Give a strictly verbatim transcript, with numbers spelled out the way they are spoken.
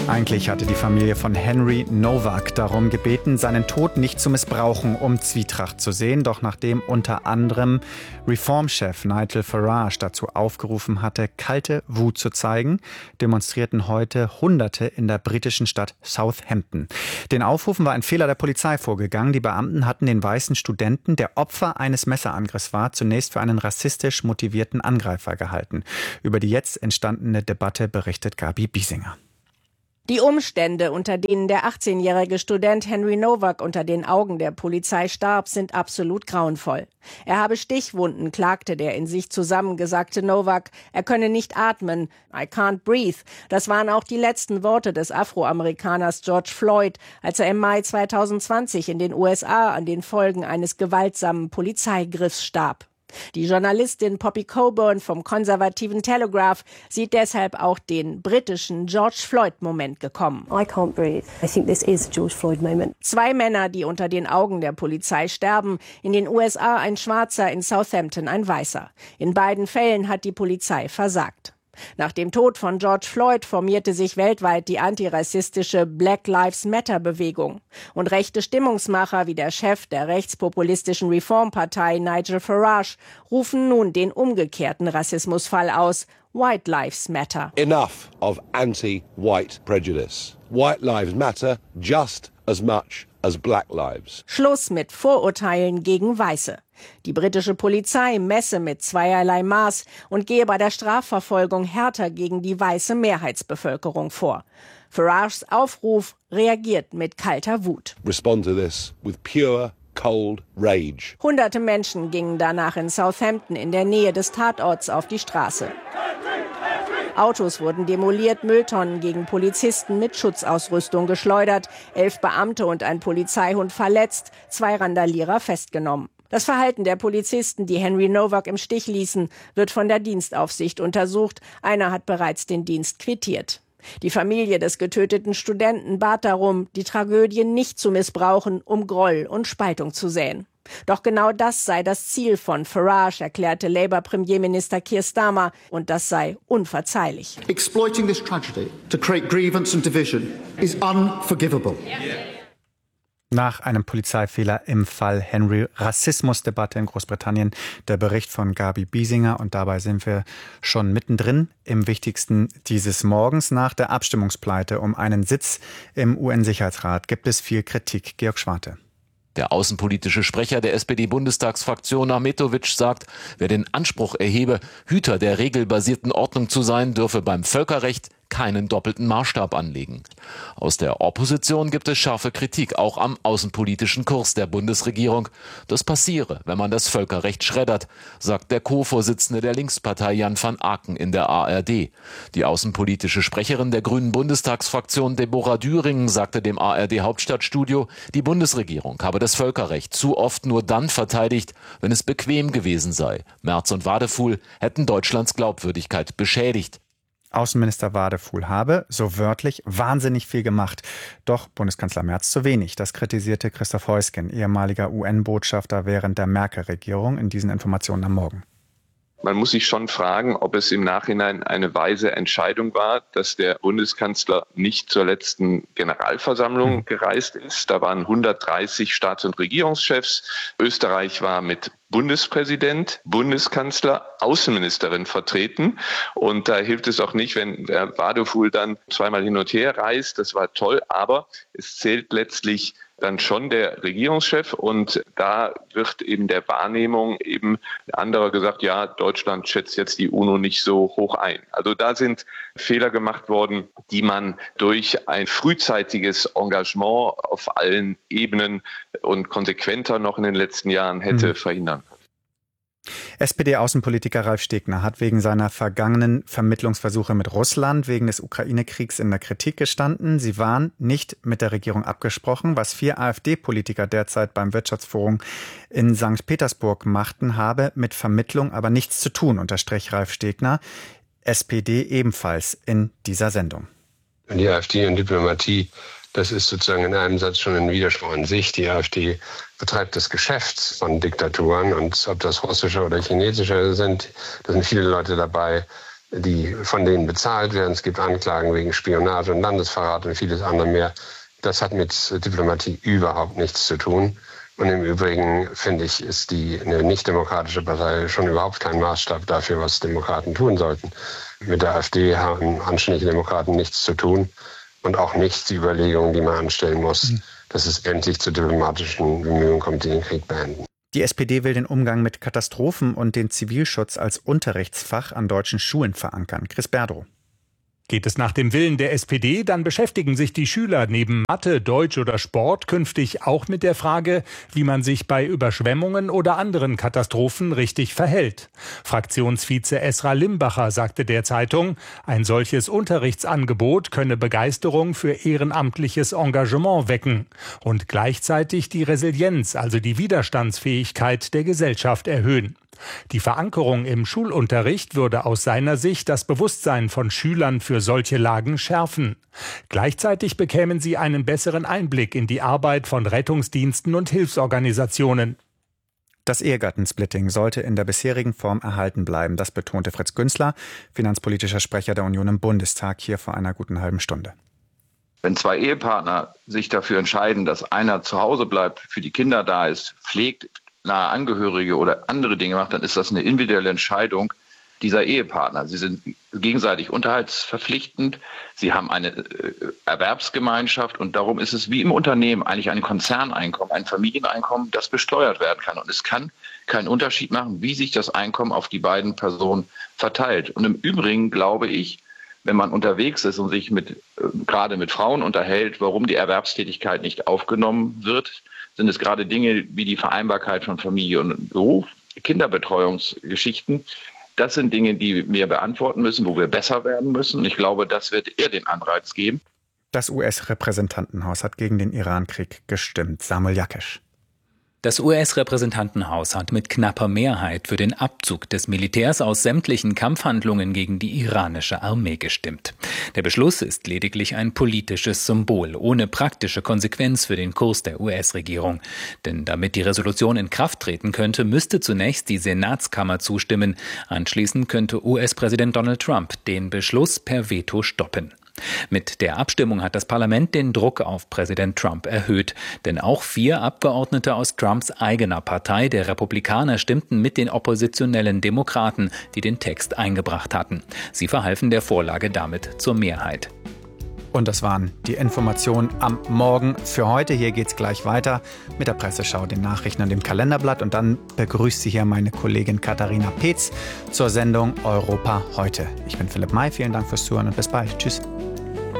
Eigentlich hatte die Familie von Henry Nowak darum gebeten, seinen Tod nicht zu missbrauchen, um Zwietracht zu sehen. Doch nachdem unter anderem Reform-Chef Nigel Farage dazu aufgerufen hatte, kalte Wut zu zeigen, demonstrierten heute Hunderte in der britischen Stadt Southampton. Den Aufrufen war ein Fehler der Polizei vorgegangen. Die Beamten hatten den weißen Studenten, der Opfer eines Messerangriffs war, zunächst für einen rassistisch motivierten Angreifer gehalten. Über die jetzt entstandene Debatte berichtet Gabi Biesinger. Die Umstände, unter denen der achtzehnjährige Student Henry Nowak unter den Augen der Polizei starb, sind absolut grauenvoll. Er habe Stichwunden, klagte der in sich zusammengesackte Nowak. Er könne nicht atmen. I can't breathe. Das waren auch die letzten Worte des Afroamerikaners George Floyd, als er im Mai zweitausendzwanzig in den U S A an den Folgen eines gewaltsamen Polizeigriffs starb. Die Journalistin Poppy Coburn vom konservativen Telegraph sieht deshalb auch den britischen George Floyd-Moment gekommen. I can't breathe. I think this is a George Floyd moment. Zwei Männer, die unter den Augen der Polizei sterben. In den U S A ein Schwarzer, in Southampton ein Weißer. In beiden Fällen hat die Polizei versagt. Nach dem Tod von George Floyd formierte sich weltweit die antirassistische Black Lives Matter Bewegung. Und rechte Stimmungsmacher wie der Chef der rechtspopulistischen Reformpartei Nigel Farage rufen nun den umgekehrten Rassismusfall aus. White Lives Matter. Enough of anti-white prejudice. White lives matter just as much as black lives. Schluss mit Vorurteilen gegen Weiße. Die britische Polizei messe mit zweierlei Maß und gehe bei der Strafverfolgung härter gegen die weiße Mehrheitsbevölkerung vor. Farages Aufruf reagiert mit kalter Wut. Respond to this with pure, cold rage. Hunderte Menschen gingen danach in Southampton in der Nähe des Tatorts auf die Straße. Autos wurden demoliert, Mülltonnen gegen Polizisten mit Schutzausrüstung geschleudert, elf Beamte und ein Polizeihund verletzt, zwei Randalierer festgenommen. Das Verhalten der Polizisten, die Henry Nowak im Stich ließen, wird von der Dienstaufsicht untersucht. Einer hat bereits den Dienst quittiert. Die Familie des getöteten Studenten bat darum, die Tragödie nicht zu missbrauchen, um Groll und Spaltung zu säen. Doch genau das sei das Ziel von Farage, erklärte Labour-Premierminister Keir Starmer, und das sei unverzeihlich. Exploiting this tragedy to create grievance and division is unforgivable. Nach einem Polizeifehler im Fall Henry, Rassismusdebatte in Großbritannien, der Bericht von Gabi Biesinger. Und dabei sind wir schon mittendrin im Wichtigsten dieses Morgens. Nach der Abstimmungspleite um einen Sitz im U N-Sicherheitsrat gibt es viel Kritik. Georg Schwarte. Der außenpolitische Sprecher der S P D-Bundestagsfraktion Ahmetovic sagt, wer den Anspruch erhebe, Hüter der regelbasierten Ordnung zu sein, dürfe beim Völkerrecht keinen doppelten Maßstab anlegen. Aus der Opposition gibt es scharfe Kritik, auch am außenpolitischen Kurs der Bundesregierung. Das passiere, wenn man das Völkerrecht schreddert, sagt der Co-Vorsitzende der Linkspartei Jan van Aken in der A R D. Die außenpolitische Sprecherin der Grünen Bundestagsfraktion Deborah Düringen sagte dem A R D-Hauptstadtstudio, die Bundesregierung habe das Völkerrecht zu oft nur dann verteidigt, wenn es bequem gewesen sei. Merz und Wadefuhl hätten Deutschlands Glaubwürdigkeit beschädigt. Außenminister Wadefuhl habe, so wörtlich, wahnsinnig viel gemacht. Doch Bundeskanzler Merz zu wenig. Das kritisierte Christoph Heusgen, ehemaliger U N-Botschafter während der Merkel-Regierung, in diesen Informationen am Morgen. Man muss sich schon fragen, ob es im Nachhinein eine weise Entscheidung war, dass der Bundeskanzler nicht zur letzten Generalversammlung mhm. gereist ist. Da waren hundertdreißig Staats- und Regierungschefs. Österreich war mit Bundespräsident, Bundeskanzler, Außenministerin vertreten. Und da hilft es auch nicht, wenn der Wadefuhl dann zweimal hin und her reist. Das war toll, aber es zählt letztlich dann schon der Regierungschef. Und da wird eben der Wahrnehmung eben anderer gesagt, ja, Deutschland schätzt jetzt die UNO nicht so hoch ein. Also da sind Fehler gemacht worden, die man durch ein frühzeitiges Engagement auf allen Ebenen und konsequenter noch in den letzten Jahren hätte mhm. verhindern können. S P D-Außenpolitiker Ralf Stegner hat wegen seiner vergangenen Vermittlungsversuche mit Russland wegen des Ukraine-Kriegs in der Kritik gestanden. Sie waren nicht mit der Regierung abgesprochen. Was vier AfD-Politiker derzeit beim Wirtschaftsforum in Sankt Petersburg machten, habe mit Vermittlung aber nichts zu tun, unterstrich Ralf Stegner. S P D ebenfalls in dieser Sendung. Die AfD und Diplomatie, das ist sozusagen in einem Satz schon ein Widerspruch in sich. Die AfD betreibt das Geschäft von Diktaturen, und ob das russische oder chinesische sind, da sind viele Leute dabei, die von denen bezahlt werden. Es gibt Anklagen wegen Spionage und Landesverrat und vieles andere mehr. Das hat mit Diplomatie überhaupt nichts zu tun. Und im Übrigen, finde ich, ist die eine nicht-demokratische Partei schon überhaupt kein Maßstab dafür, was Demokraten tun sollten. Mit der AfD haben anständige Demokraten nichts zu tun und auch nicht die Überlegungen, die man anstellen muss, mhm. dass es endlich zu diplomatischen Bemühungen kommt, die den Krieg beenden. Die S P D will den Umgang mit Katastrophen und den Zivilschutz als Unterrichtsfach an deutschen Schulen verankern. Chris Berdrow. Geht es nach dem Willen der S P D, dann beschäftigen sich die Schüler neben Mathe, Deutsch oder Sport künftig auch mit der Frage, wie man sich bei Überschwemmungen oder anderen Katastrophen richtig verhält. Fraktionsvize Esra Limbacher sagte der Zeitung, ein solches Unterrichtsangebot könne Begeisterung für ehrenamtliches Engagement wecken und gleichzeitig die Resilienz, also die Widerstandsfähigkeit der Gesellschaft erhöhen. Die Verankerung im Schulunterricht würde aus seiner Sicht das Bewusstsein von Schülern für solche Lagen schärfen. Gleichzeitig bekämen sie einen besseren Einblick in die Arbeit von Rettungsdiensten und Hilfsorganisationen. Das Ehegattensplitting sollte in der bisherigen Form erhalten bleiben. Das betonte Fritz Günzler, finanzpolitischer Sprecher der Union im Bundestag, hier vor einer guten halben Stunde. Wenn zwei Ehepartner sich dafür entscheiden, dass einer zu Hause bleibt, für die Kinder da ist, pflegt, nahe Angehörige oder andere Dinge macht, dann ist das eine individuelle Entscheidung dieser Ehepartner. Sie sind gegenseitig unterhaltsverpflichtend, sie haben eine äh, Erwerbsgemeinschaft und darum ist es wie im Unternehmen eigentlich ein Konzerneinkommen, ein Familieneinkommen, das besteuert werden kann. Und es kann keinen Unterschied machen, wie sich das Einkommen auf die beiden Personen verteilt. Und im Übrigen glaube ich, wenn man unterwegs ist und sich mit äh, gerade mit Frauen unterhält, warum die Erwerbstätigkeit nicht aufgenommen wird, sind es gerade Dinge wie die Vereinbarkeit von Familie und Beruf, Kinderbetreuungsgeschichten. Das sind Dinge, die wir beantworten müssen, wo wir besser werden müssen. Und ich glaube, das wird eher den Anreiz geben. Das U S-Repräsentantenhaus hat gegen den Irankrieg gestimmt. Samuel Jakesch. Das U S-Repräsentantenhaus hat mit knapper Mehrheit für den Abzug des Militärs aus sämtlichen Kampfhandlungen gegen die iranische Armee gestimmt. Der Beschluss ist lediglich ein politisches Symbol, ohne praktische Konsequenz für den Kurs der U S-Regierung. Denn damit die Resolution in Kraft treten könnte, müsste zunächst die Senatskammer zustimmen. Anschließend könnte U S-Präsident Donald Trump den Beschluss per Veto stoppen. Mit der Abstimmung hat das Parlament den Druck auf Präsident Trump erhöht. Denn auch vier Abgeordnete aus Trumps eigener Partei, der Republikaner, stimmten mit den oppositionellen Demokraten, die den Text eingebracht hatten. Sie verhalfen der Vorlage damit zur Mehrheit. Und das waren die Informationen am Morgen für heute. Hier geht's gleich weiter mit der Presseschau, den Nachrichten und dem Kalenderblatt. Und dann begrüßt Sie hier meine Kollegin Katharina Peetz zur Sendung Europa heute. Ich bin Philipp May, vielen Dank fürs Zuhören und bis bald. Tschüss.